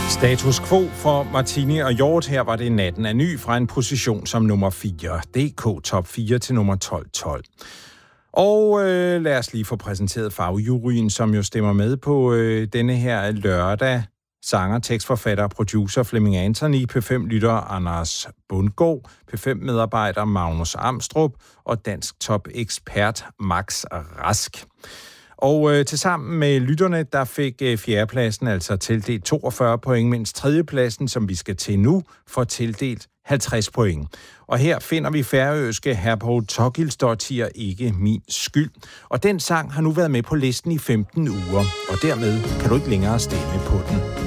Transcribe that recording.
Status quo for Martini og Hjort. Her var det natten af ny fra en position som nummer 4. DK top 4 til nummer 12. Og lad os lige få præsenteret farvejuryen, som jo stemmer med på denne her lørdag. Sanger, tekstforfatter og producer Flemming Anthony, P5-lytter Anders Bundgaard, P5-medarbejder Magnus Amstrup og dansk top-ekspert Max Rask. Og tilsammen med lytterne, der fik fjerdepladsen altså tildelt 42 point, mens tredjepladsen, som vi skal til nu, får tildelt 50 point. Og her finder vi færøske Herborg Togilsdottir Ikke min skyld. Og den sang har nu været med på listen i 15 uger, og dermed kan du ikke længere stemme på den.